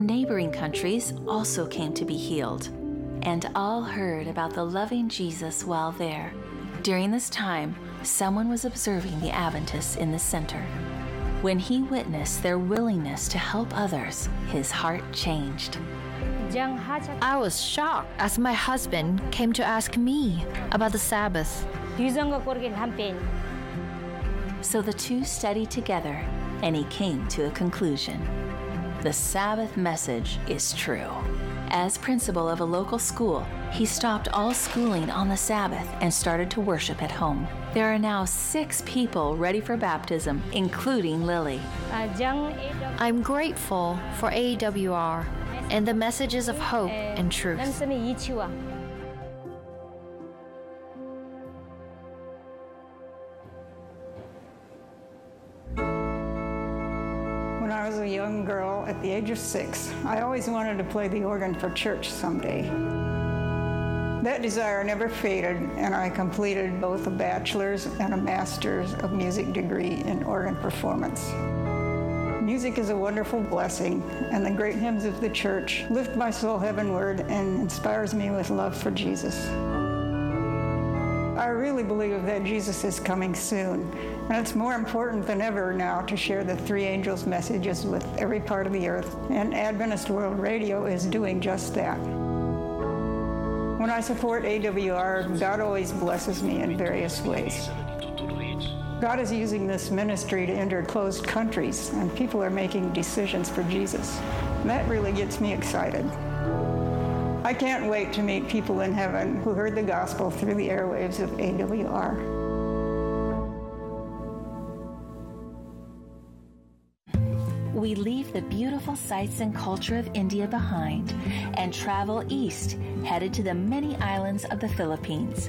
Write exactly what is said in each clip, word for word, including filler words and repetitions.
Neighboring countries also came to be healed, and all heard about the loving Jesus while there. During this time, someone was observing the Adventists in the center. When he witnessed their willingness to help others, his heart changed. I was shocked as my husband came to ask me about the Sabbath. So the two studied together, and he came to a conclusion. The Sabbath message is true. As principal of a local school, he stopped all schooling on the Sabbath and started to worship at home. There are now six people ready for baptism, including Lily. I'm grateful for A W R and the messages of hope and truth. When I was a young girl at the age of six, I always wanted to play the organ for church someday. That desire never faded, and I completed both a bachelor's and a master's of music degree in organ performance. Music is a wonderful blessing, and the great hymns of the church lift my soul heavenward and inspires me with love for Jesus. I really believe that Jesus is coming soon, and it's more important than ever now to share the three angels' messages with every part of the earth, and Adventist World Radio is doing just that. When I support A W R, God always blesses me in various ways. God is using this ministry to enter closed countries, and people are making decisions for Jesus. And that really gets me excited. I can't wait to meet people in heaven who heard the gospel through the airwaves of A W R. We leave the beautiful sights and culture of India behind and travel east, headed to the many islands of the Philippines.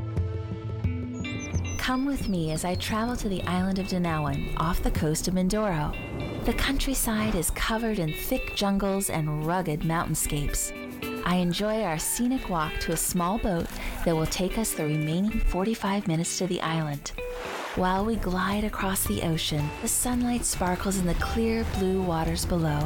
Come with me as I travel to the island of Dinawan, off the coast of Mindoro. The countryside is covered in thick jungles and rugged mountainscapes. I enjoy our scenic walk to a small boat that will take us the remaining forty-five minutes to the island. While we glide across the ocean, the sunlight sparkles in the clear blue waters below.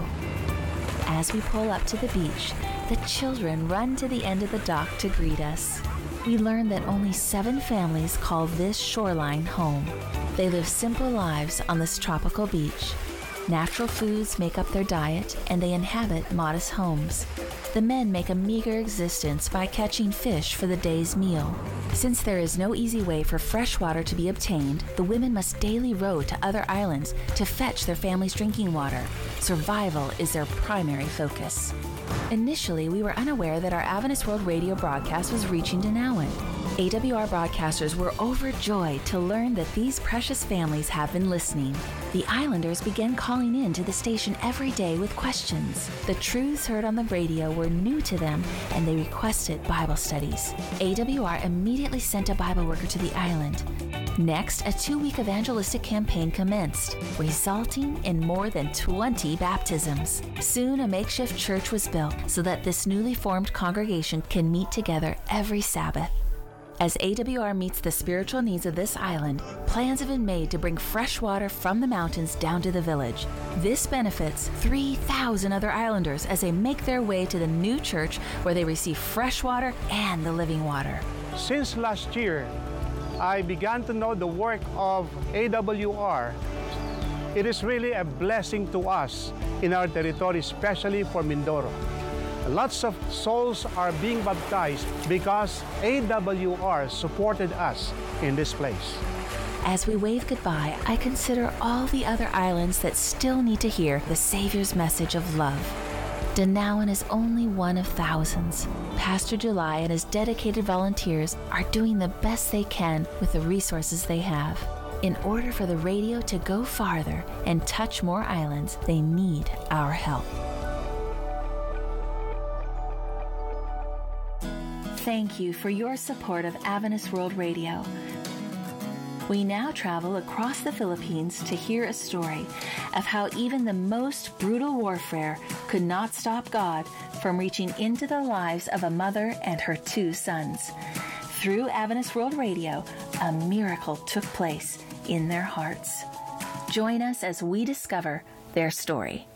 As we pull up to the beach, the children run to the end of the dock to greet us. We learn that only seven families call this shoreline home. They live simple lives on this tropical beach. Natural foods make up their diet, and they inhabit modest homes. The men make a meager existence by catching fish for the day's meal. Since there is no easy way for fresh water to be obtained, the women must daily row to other islands to fetch their family's drinking water. Survival is their primary focus. Initially, we were unaware that our Adventist World Radio broadcast was reaching Dinawan. A W R broadcasters were overjoyed to learn that these precious families have been listening. The islanders began calling in to the station every day with questions. The truths heard on the radio were new to them, and they requested Bible studies. A W R immediately sent a Bible worker to the island. Next, a two-week evangelistic campaign commenced, resulting in more than twenty baptisms. Soon, a makeshift church was built so that this newly formed congregation can meet together every Sabbath. As A W R meets the spiritual needs of this island, plans have been made to bring fresh water from the mountains down to the village. This benefits three thousand other islanders as they make their way to the new church where they receive fresh water and the living water. Since last year, I began to know the work of A W R. It is really a blessing to us in our territory, especially for Mindoro. Lots of souls are being baptized because A W R supported us in this place. As we wave goodbye, I consider all the other islands that still need to hear the Savior's message of love. Dinawan is only one of thousands. Pastor July and his dedicated volunteers are doing the best they can with the resources they have. In order for the radio to go farther and touch more islands, they need our help. Thank you for your support of Adventist World Radio. We now travel across the Philippines to hear a story of how even the most brutal warfare could not stop God from reaching into the lives of a mother and her two sons. Through Adventist World Radio, a miracle took place in their hearts. Join us as we discover their story.